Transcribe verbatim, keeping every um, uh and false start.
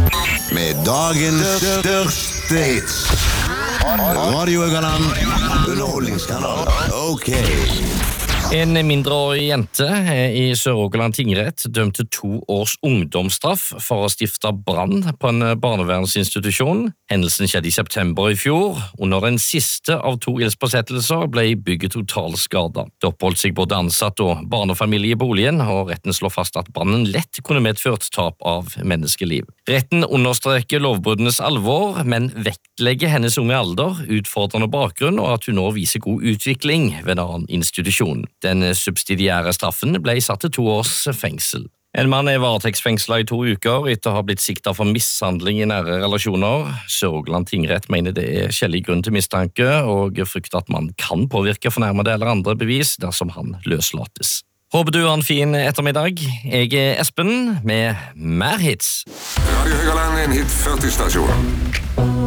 Med dagens største hits. Radio Øgaland, underholdningskanal. Ok. En mindreårig jente i Sør-Rogaland tingrett dømte to års ungdomsstraff for å stifte brann på en barnevernsinstitusjon. Hendelsen skjedde i september i fjor. Under den siste av to ildspåsettelser ble bygget totalt skadet. Det oppholdt seg både ansatt og barnefamilie i boligen, og retten slår fast at brannen lett kunne medført tap av menneskeliv. Retten understreker lovbruddenes alvor, men vektlegger hennes unge alder, utfordrende bakgrunn og at hun nå viser god utvikling ved en annen institusjon. Den subsidiære straffen ble satt til to års fengsel. En mann er varetektsfengslet i to uker etter å ha blitt siktet for mishandling i nære relasjoner. Sør-Rogaland tingrett mener det er skjellig grunn til mistanke, og frykter at mannen kan påvirke fornærmede eller andre bevis dersom han løslates. Håper du har en fin ettermiddag. Jeg er Espen med mer hits. Radio Høgaland, en hit førti stasjon.